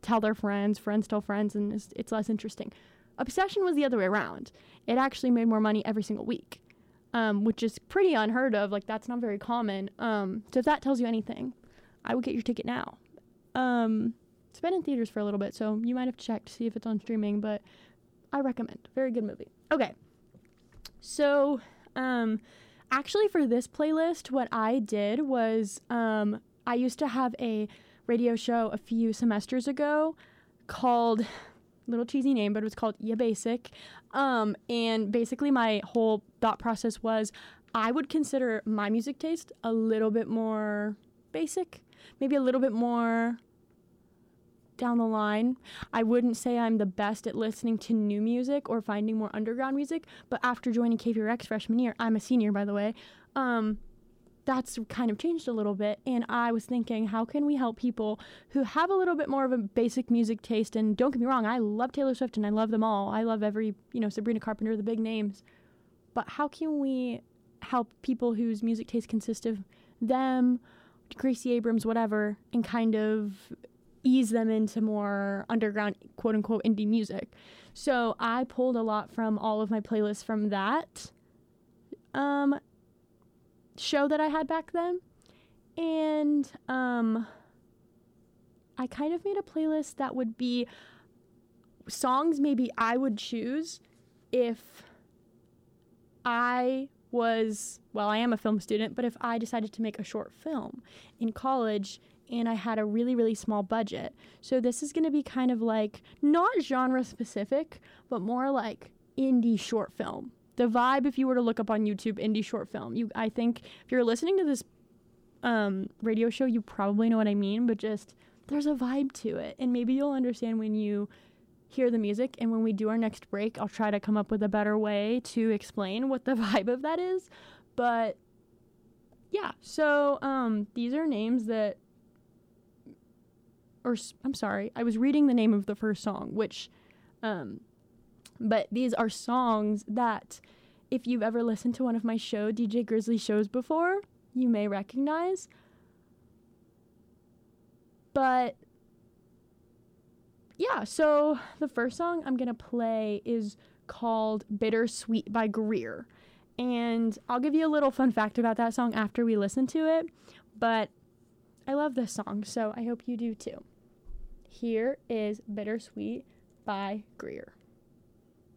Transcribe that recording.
tell their friends tell friends, and it's less interesting. Obsession was the other way around. It actually made more money every single week, which is pretty unheard of. Like, that's not very common. So if that tells you anything, I would get your ticket now. It's been in theaters for a little bit, so you might have to check to see if it's on streaming, but I recommend. Very good movie. Okay. So, actually for this playlist, what I did was, I used to have a radio show a few semesters ago called, little cheesy name, but it was called Yeah Basic. And basically my whole thought process was I would consider my music taste a little bit more basic, maybe a little bit more down the line. I wouldn't say I'm the best at listening to new music or finding more underground music, but after joining KVRX freshman year, I'm a senior, by the way, that's kind of changed a little bit. And I was thinking, how can we help people who have a little bit more of a basic music taste? And don't get me wrong, I love Taylor Swift and I love them all. I love every, Sabrina Carpenter, the big names. But how can we help people whose music taste consists of them, Gracie Abrams, whatever, and kind of ease them into more underground, quote unquote, indie music? So I pulled a lot from all of my playlists from that show that I had back then. And I kind of made a playlist that would be songs maybe I would choose if I am a film student, but if I decided to make a short film in college and I had a really, really small budget. So this is going to be kind of like not genre specific, but more like indie short film. The vibe, if you were to look up on YouTube, indie short film, I think if you're listening to this radio show, you probably know what I mean, but just there's a vibe to it. And maybe you'll understand when you hear the music. And when we do our next break, I'll try to come up with a better way to explain what the vibe of that is. But yeah, so these are names that, I was reading the name of the first song, but these are songs that if you've ever listened to one of my DJ Grizzly shows before, you may recognize. But yeah, so the first song I'm going to play is called Bittersweet by Greer. And I'll give you a little fun fact about that song after we listen to it. But I love this song, so I hope you do too. Here is Bittersweet by Greer.